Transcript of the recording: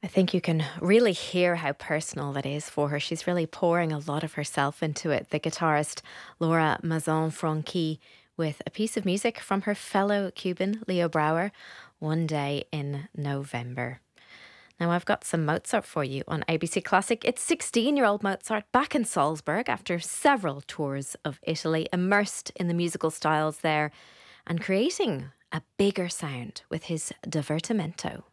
I think you can really hear how personal that is for her. She's really pouring a lot of herself into it. The guitarist Laura Mazon Franqui with a piece of music from her fellow Cuban Leo Brouwer, One Day in November. Now, I've got some Mozart for you on ABC Classic. It's 16-year-old Mozart back in Salzburg after several tours of Italy, immersed in the musical styles there and creating a bigger sound with his Divertimento.